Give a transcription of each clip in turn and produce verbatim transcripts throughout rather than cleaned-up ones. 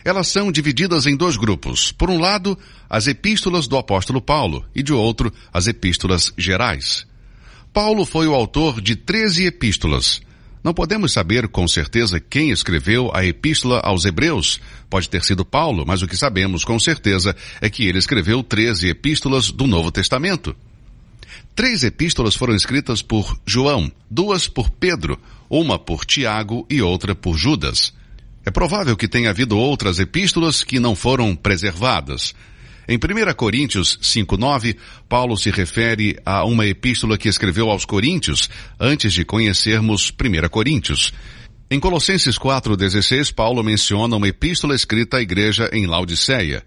Elas são divididas em dois grupos. Por um lado, as epístolas do apóstolo Paulo e, de outro, as epístolas gerais. Paulo foi o autor de treze epístolas. Não podemos saber com certeza quem escreveu a epístola aos Hebreus. Pode ter sido Paulo, mas o que sabemos com certeza é que ele escreveu treze epístolas do Novo Testamento. Três epístolas foram escritas por João, duas por Pedro, uma por Tiago e outra por Judas. É provável que tenha havido outras epístolas que não foram preservadas. Em primeira Coríntios cinco, nove, Paulo se refere a uma epístola que escreveu aos Coríntios, antes de conhecermos primeira Coríntios. Em Colossenses quatro, dezesseis, Paulo menciona uma epístola escrita à igreja em Laodiceia.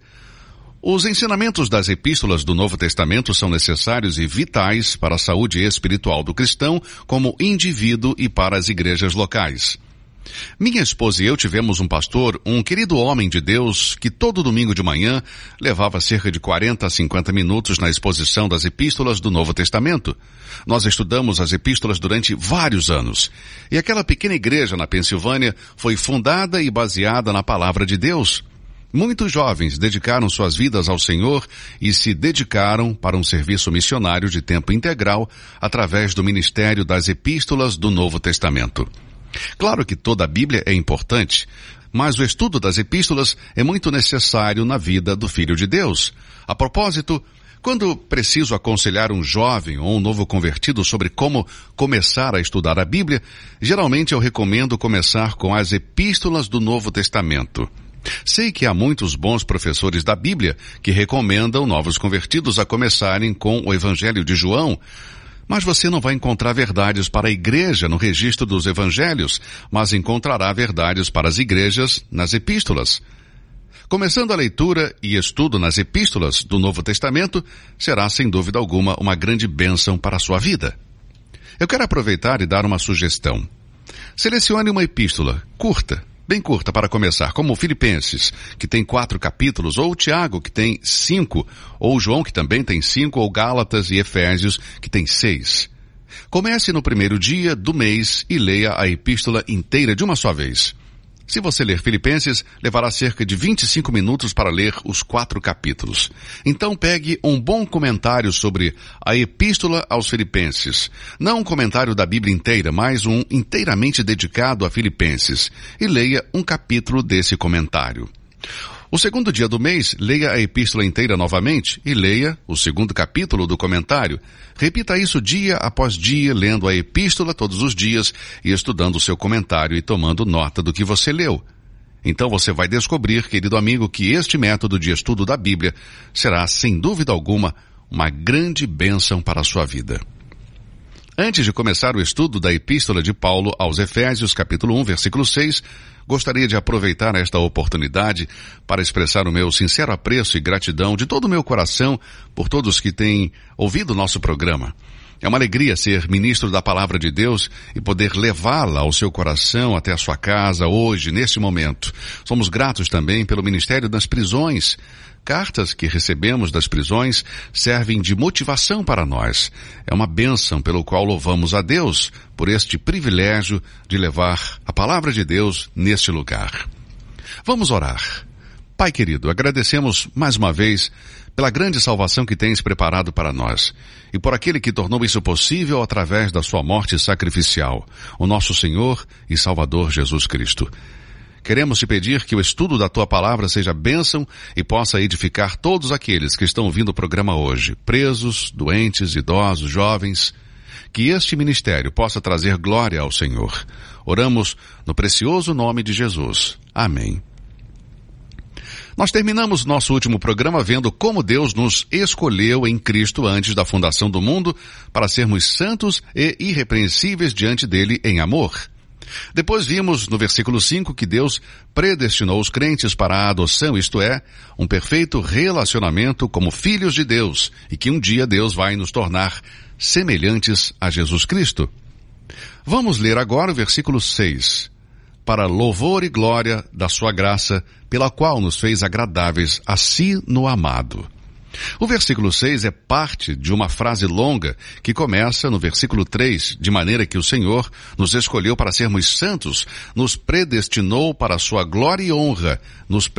Os ensinamentos das epístolas do Novo Testamento são necessários e vitais para a saúde espiritual do cristão como indivíduo e para as igrejas locais. Minha esposa e eu tivemos um pastor, um querido homem de Deus, que todo domingo de manhã levava cerca de quarenta a cinquenta minutos na exposição das epístolas do Novo Testamento. Nós estudamos as epístolas durante vários anos. E aquela pequena igreja na Pensilvânia foi fundada e baseada na palavra de Deus. Muitos jovens dedicaram suas vidas ao Senhor e se dedicaram para um serviço missionário de tempo integral através do ministério das epístolas do Novo Testamento. Claro que toda a Bíblia é importante, mas o estudo das epístolas é muito necessário na vida do Filho de Deus. A propósito, quando preciso aconselhar um jovem ou um novo convertido sobre como começar a estudar a Bíblia, geralmente eu recomendo começar com as epístolas do Novo Testamento. Sei que há muitos bons professores da Bíblia que recomendam novos convertidos a começarem com o Evangelho de João, mas você não vai encontrar verdades para a igreja no registro dos evangelhos, mas encontrará verdades para as igrejas nas epístolas. Começando a leitura e estudo nas epístolas do Novo Testamento, será sem dúvida alguma uma grande bênção para a sua vida. Eu quero aproveitar e dar uma sugestão. Selecione uma epístola curta, bem curta para começar, como Filipenses, que tem quatro capítulos, ou Tiago, que tem cinco, ou João, que também tem cinco, ou Gálatas e Efésios, que tem seis. Comece no primeiro dia do mês e leia a epístola inteira de uma só vez. Se você ler Filipenses, levará cerca de vinte e cinco minutos para ler os quatro capítulos. Então pegue um bom comentário sobre a epístola aos Filipenses. Não um comentário da Bíblia inteira, mas um inteiramente dedicado a Filipenses. E leia um capítulo desse comentário. O segundo dia do mês, leia a epístola inteira novamente e leia o segundo capítulo do comentário. Repita isso dia após dia, lendo a epístola todos os dias e estudando o seu comentário e tomando nota do que você leu. Então você vai descobrir, querido amigo, que este método de estudo da Bíblia será, sem dúvida alguma, uma grande bênção para a sua vida. Antes de começar o estudo da epístola de Paulo aos Efésios, capítulo um, versículo seis, gostaria de aproveitar esta oportunidade para expressar o meu sincero apreço e gratidão de todo o meu coração por todos que têm ouvido o nosso programa. É uma alegria ser ministro da Palavra de Deus e poder levá-la ao seu coração até a sua casa hoje, neste momento. Somos gratos também pelo Ministério das Prisões. Cartas que recebemos das prisões servem de motivação para nós. É uma bênção pelo qual louvamos a Deus por este privilégio de levar a palavra de Deus neste lugar. Vamos orar. Pai querido, agradecemos mais uma vez pela grande salvação que tens preparado para nós e por aquele que tornou isso possível através da sua morte sacrificial, o nosso Senhor e Salvador Jesus Cristo. Queremos te pedir que o estudo da tua palavra seja bênção e possa edificar todos aqueles que estão ouvindo o programa hoje, presos, doentes, idosos, jovens, que este ministério possa trazer glória ao Senhor. Oramos no precioso nome de Jesus. Amém. Nós terminamos nosso último programa vendo como Deus nos escolheu em Cristo antes da fundação do mundo para sermos santos e irrepreensíveis diante dele em amor. Depois vimos no versículo cinco que Deus predestinou os crentes para a adoção, isto é, um perfeito relacionamento como filhos de Deus, e que um dia Deus vai nos tornar semelhantes a Jesus Cristo. Vamos ler agora o versículo seis. Para louvor e glória da sua graça, pela qual nos fez agradáveis a si no amado. O versículo seis é parte de uma frase longa que começa no versículo três, de maneira que o Senhor nos escolheu para sermos santos, nos predestinou para a sua glória e honra, nos